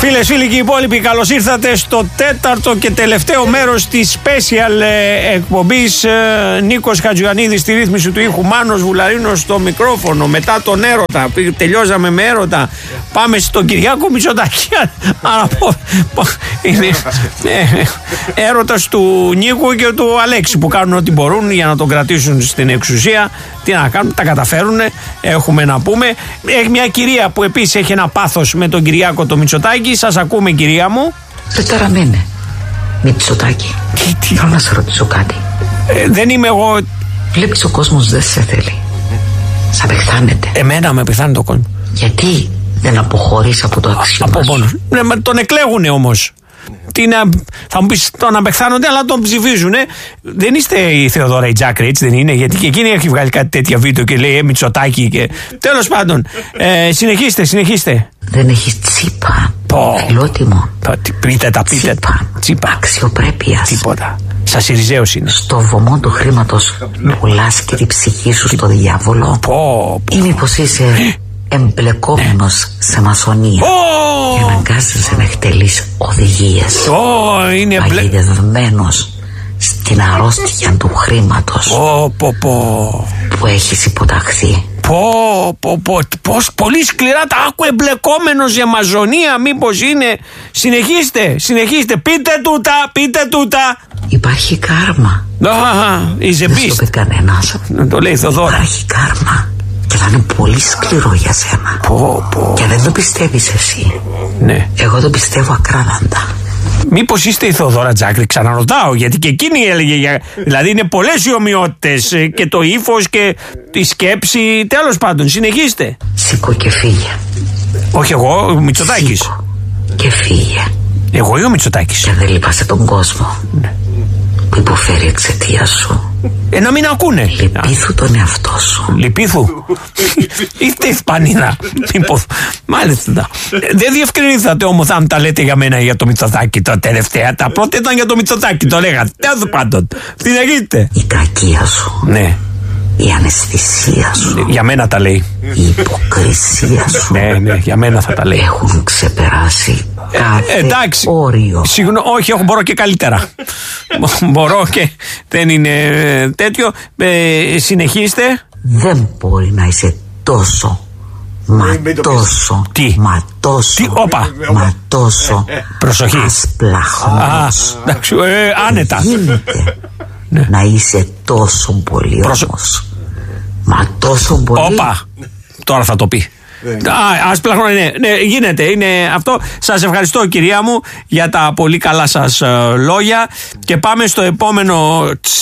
Φίλες, φίλοι και οι υπόλοιποι, καλώς ήρθατε στο τέταρτο και τελευταίο μέρος της special εκπομπής. Νίκος Χατζιωαννίδης στη ρύθμιση του ήχου, Μάνος Βουλαρίνος στο μικρόφωνο. Μετά τον έρωτα, τελειώσαμε με έρωτα. Πάμε στον Κυριάκο Μητσοτάκη. Είναι έρωτας του Νίκου και του Αλέξη που κάνουν ό,τι μπορούν για να τον κρατήσουν στην εξουσία. Τι να κάνουν, τα καταφέρουν, έχουμε να πούμε. Έχει μια κυρία που επίσης έχει ένα πάθος με τον Κυριάκο το Μητσοτάκη. Σας ακούμε, κυρία μου. Τώρα μείνε Μητσοτάκη. Θέλω να σε ρωτήσω κάτι. Δεν είμαι εγώ. Βλέπεις ο κόσμος δεν σε θέλει. Σ' απεχθάνεται. Εμένα με πεθάνει το κόσμο. Γιατί δεν αποχωρείς από το αξίωμα σου? Τον εκλέγουνε όμως. Θα μου πεις τον απεχθάνονται, αλλά τον ψηφίζουνε. Δεν είστε η Θεοδώρα η Τζάκρη, έτσι δεν είναι? Γιατί και εκείνη έχει βγάλει κάτι τέτοια βίντεο και λέει Μητσοτάκη και... Τέλος πάντων, συνεχίστε. Δεν έχεις τσίπα. Φιλότιμο. Πείτε τα. Τσίπα. Αξιοπρέπειας. Τίποτα. Σαν Συριζέος είναι. Στο βωμό του χρήματος πουλάς και τη ψυχή σου στο διάβολο. Ή μήπως είσαι εμπλεκόμενος σε μασονία και αναγκάζεσαι να εκτελείς οδηγίες. Είναι παγιδευμένος στην αρρώστια του χρήματος που έχεις υποταχθεί. Πώς πολύ σκληρά τα άκου, εμπλεκόμενος σε μασονία. Μήπως είναι? Συνεχίστε. Πείτε τούτα. Υπάρχει κάρμα. Είσαι δεν στο πει κανένας. Το λέει η Θεοδώρα. Υπάρχει κάρμα και θα είναι πολύ σκληρό για σένα. Και δεν το πιστεύεις εσύ. Ναι. Εγώ το πιστεύω ακράδαντα. Μήπως είστε η Θεοδώρα Τζάκρη? Ξαναρωτάω, γιατί και εκείνη έλεγε δηλαδή είναι πολλές οι ομοιότητες και το ύφος και η σκέψη. Τέλος πάντων, συνεχίστε. Σήκω και φύγε. Όχι εγώ, ο Μητσοτάκης. Σήκω και φύγε. Εγώ ή ο Μητσοτάκης? Και δεν λυπάσαι τον κόσμο που υποφέρει εξαιτίας σου. Να μην ακούνε. Λυπήθου τον εαυτό σου. Λυπήθου. Είστε Ισπανίδα. Μάλιστα. Δεν διευκρινίσατε όμως αν τα λέτε για μένα ή για το Μητσοτάκη τα τελευταία. Τα πρώτα ήταν για το Μητσοτάκη, το λέγατε. Τέλος πάντων. Συνεχίστε. Η κακία σου. Ναι. Η αναισθησία σου. Για μένα τα λέει. Η υποκρισία σου. Ναι, για μένα θα τα λέει. Έχουν ξεπεράσει κάθε όριο. Όχι, μπορώ και καλύτερα. Μπορώ και δεν είναι τέτοιο. Συνεχίστε. Δεν μπορεί να είσαι τόσο. Τόσο. Προσοχή. Ασπλαχνός. Άνετα. Γίνεται να είσαι τόσο πολύ όμως. Μα τόσο πολύ. Τώρα θα το πει. Ασπλαχνό είναι. Ναι, γίνεται. Είναι αυτό. Σας ευχαριστώ, κυρία μου, για τα πολύ καλά σας λόγια. Και πάμε στο επόμενο.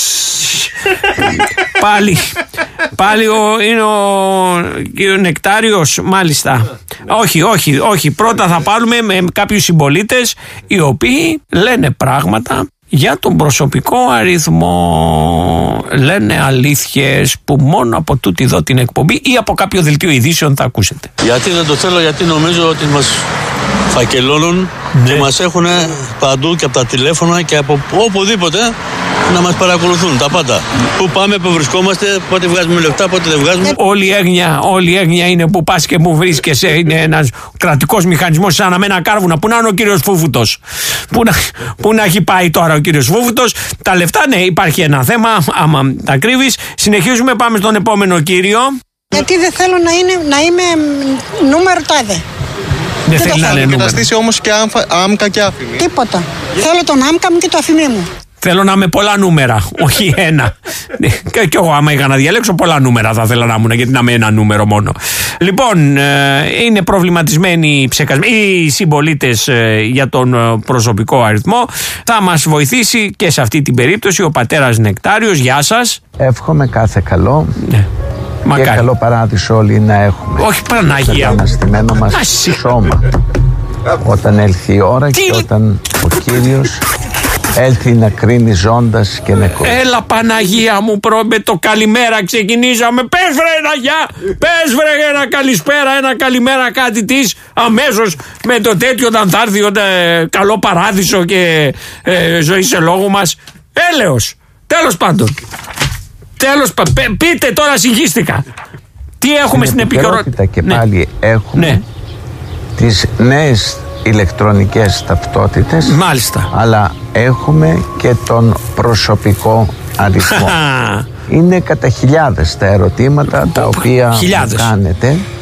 Πάλι είναι ο Νεκτάριος, μάλιστα. Όχι. Πρώτα θα πάρουμε με κάποιους συμπολίτες οι οποίοι λένε πράγματα για τον προσωπικό αριθμό. Λένε αλήθειες που μόνο από τούτη εδώ την εκπομπή ή από κάποιο δελτίο ειδήσεων θα ακούσετε. Γιατί δεν το θέλω? Γιατί νομίζω ότι μας φακελώνουν και μας έχουν παντού και από τα τηλέφωνα και από οπουδήποτε να μας παρακολουθούν τα πάντα. Πού πάμε, πού βρισκόμαστε, πότε βγάζουμε λεφτά, πότε δεν βγάζουμε. Όλη η έγνοια είναι που πας και που βρίσκεσαι. Είναι ένας κρατικός μηχανισμός σαν αμένα κάρβουνα. Πού να είναι ο κύριος Φούφουτος? Πού να έχει πάει τώρα ο κύριος Φούφουτος? Τα λεφτά, ναι, υπάρχει ένα θέμα. Άμα τα κρύβεις. Συνεχίζουμε, πάμε στον επόμενο κύριο. Γιατί δεν θέλω να είμαι νούμερο τάδε. Δεν θέλει να είναι νούμερο. Θα στήσει όμως και άμκα και άφημη. Τίποτα. Θέλω τον άμκα μου και το αφημί μου. Θέλω να είμαι πολλά νούμερα, όχι ένα. Και εγώ άμα είχα να διαλέξω πολλά νούμερα θα ήθελα να ήμουν, γιατί να είμαι ένα νούμερο μόνο. Λοιπόν, είναι προβληματισμένοι οι συμπολίτες για τον προσωπικό αριθμό. Θα μας βοηθήσει και σε αυτή την περίπτωση ο πατέρας Νεκτάριος. Γεια σας. Εύχομαι κάθε καλό. Ναι. Και καλό παράδεισο όλοι να έχουμε. Όχι Παναγία. Το αναστημένο μας σώμα. Όταν έλθει η ώρα και όταν ο Κύριος έλθει να κρίνει ζώντας και νεκρός. Έλα Παναγία μου, με το καλημέρα ξεκινήσαμε. Πες βρε ένα γεια, πες βρε ένα καλησπέρα, ένα καλημέρα, κάτι της αμέσως με το τέτοιο όταν θα έρθει καλό παράδεισο και ζωή σε λόγο μας. Έλεος. Τέλος πάντων. Πείτε τώρα, συγχύστηκα. Τι έχουμε στην επικαιρότητα? Και πάλι έχουμε τις νέες ηλεκτρονικές ταυτότητες. Μάλιστα. Αλλά έχουμε και τον προσωπικό αριθμό. Είναι κατά χιλιάδες τα ερωτήματα τα οποία κάνετε.